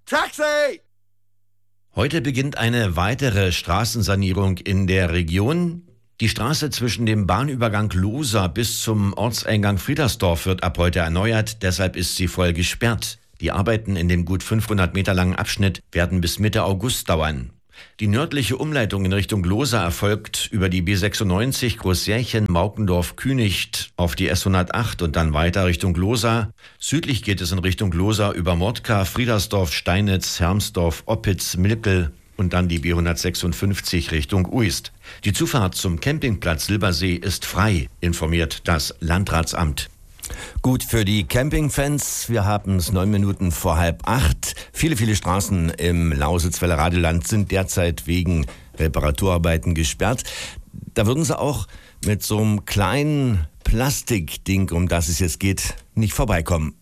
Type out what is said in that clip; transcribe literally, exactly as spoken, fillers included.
Taxi! Heute beginnt eine weitere Straßensanierung in der Region. Die Straße zwischen dem Bahnübergang Lohsa bis zum Ortseingang Friedersdorf wird ab heute erneuert, deshalb ist sie voll gesperrt. Die Arbeiten in dem gut fünfhundert Meter langen Abschnitt werden bis Mitte August dauern. Die nördliche Umleitung in Richtung Lohsa erfolgt über die B sechsundneunzig Großsärchen-Maukendorf-Künicht auf die S hundertacht und dann weiter Richtung Lohsa. Südlich geht es in Richtung Lohsa über Mordka, Friedersdorf, Steinitz, Hermsdorf, Oppitz, Milkel und dann die B hundertsechsundfünfzig Richtung Uist. Die Zufahrt zum Campingplatz Silbersee ist frei, informiert das Landratsamt. Gut für die Campingfans. Wir haben es neun Minuten vor halb acht. Viele, viele Straßen im Lausitzfelder Radeland sind derzeit wegen Reparaturarbeiten gesperrt. Da würden sie auch mit so einem kleinen Plastikding, um das es jetzt geht, nicht vorbeikommen.